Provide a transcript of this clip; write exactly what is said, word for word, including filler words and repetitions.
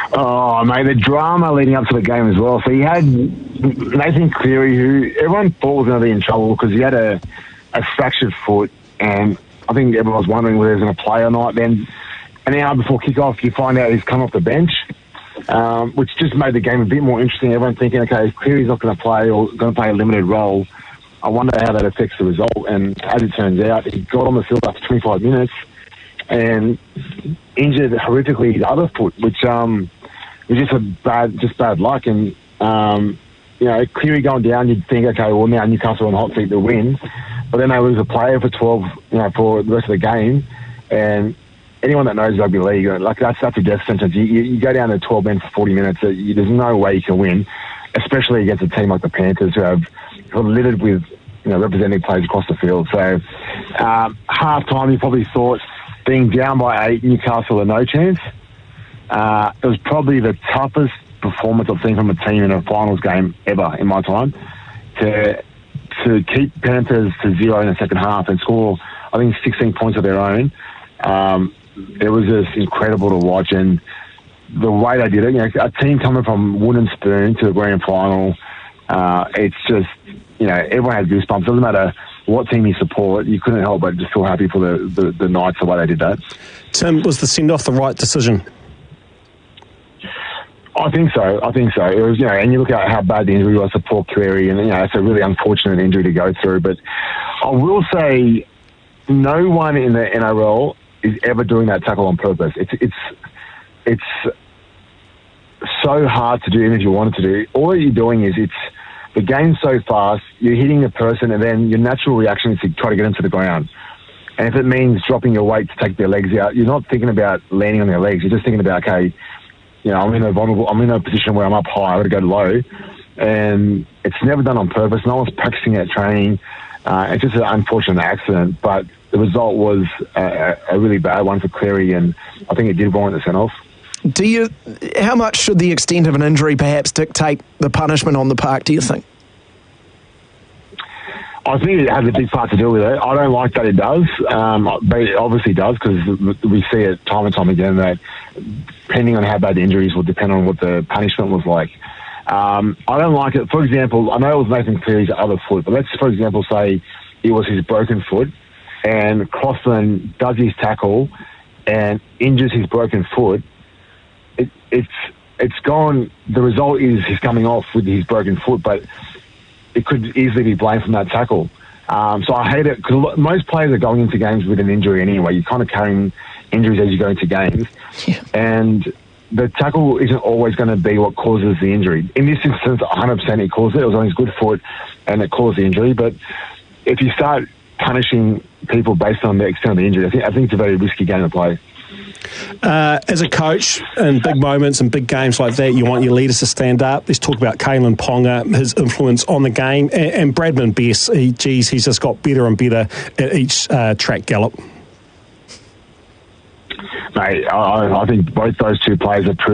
Oh, mate, the drama leading up to the game as well. So you had Nathan Cleary, who everyone thought was going to be in trouble because he had a, a fractured foot, and I think everyone was wondering whether he was going to play or not. Then an hour before kickoff, you find out he's come off the bench, um, which just made the game a bit more interesting. Everyone thinking, okay, if Cleary's not going to play or going to play a limited role, I wonder how that affects the result. And as it turns out, he got on the field after twenty-five minutes and injured horrifically his other foot, which um, was just a bad, just bad luck. And um, you know, Cleary going down, you'd think, okay, well now Newcastle on the hot seat to win, but then they lose a player for twelve, you know, for the rest of the game. And anyone that knows rugby league, like that's that's a death sentence. You, you, you go down to twelve men for forty minutes. You, there's no way you can win, especially against a team like the Panthers, who have who are littered with, you know, representing players across the field. So um, half time, you probably thought being down by eight, Newcastle are no chance. Uh, it was probably the toughest performance I've seen from a team in a finals game ever in my time. To to keep Panthers to zero in the second half and score, I think, sixteen points of their own. Um, it was just incredible to watch, and the way they did it, you know, a team coming from wooden spoon to the grand final, uh, it's just, you know, everyone had goosebumps. Doesn't matter what team you support, you couldn't help but just feel happy for the, the, the Knights the way they did that. Tim, was the send-off the right decision? I think so. I think so. It was, you know, and you look at how bad the injury was to Paul Cleary, and, you know, it's a really unfortunate injury to go through. But I will say, no one in the N R L is ever doing that tackle on purpose. It's it's it's so hard to do, even if you wanted to do. All you're doing is it's the game's so fast. You're hitting the person, and then your natural reaction is to try to get them to the ground. And if it means dropping your weight to take their legs out, you're not thinking about landing on their legs. You're just thinking about, okay, you know, I'm in a vulnerable, I'm in a position where I'm up high, I've got to go low. And it's never done on purpose. No one's practicing at training. Uh, it's just an unfortunate accident, but the result was a, a really bad one for Cleary, and I think it did warrant the send-off. Do you? How much should the extent of an injury perhaps dictate the punishment on the park, do you think? I think it has a big part to do with it. I don't like that it does, um, but it obviously does, because we see it time and time again that depending on how bad the injuries will depend on what the punishment was like. Um, I don't like it. For example, I know it was Nathan Cleary's other foot, but let's, for example, say it was his broken foot, and Crossland does his tackle and injures his broken foot. It, it's it's gone. The result is he's coming off with his broken foot, but it could easily be blamed from that tackle. Um, so I hate it, because most players are going into games with an injury anyway. You're kind of carrying injuries as you go into games, yeah. and the tackle isn't always going to be what causes the injury. In this instance, one hundred percent it caused it. It was on his good foot, and it caused the injury. But if you start punishing people based on the extent of the injury, I think I think it's a very risky game to play. Uh, as a coach, in big moments and big games like that, you want your leaders to stand up. Let's talk about Kalen Ponga, his influence on the game, and, and Bradman Best. He, geez, he's just got better and better at each uh, track gallop. Mate, I, I think both those two players are